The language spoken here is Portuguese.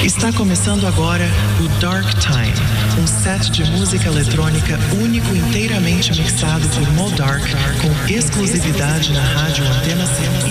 Está começando agora o Dark Time, um set de música eletrônica único inteiramente mixado por Modark, com exclusividade na rádio Antena 100.